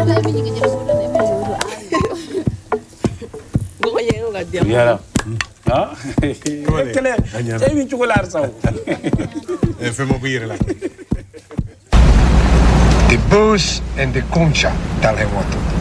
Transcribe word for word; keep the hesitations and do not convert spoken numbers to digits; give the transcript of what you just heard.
Yara. Ah? Kele. Saya min chocolat saw. Eh femo biir la. The Boss and the Concha terremoto.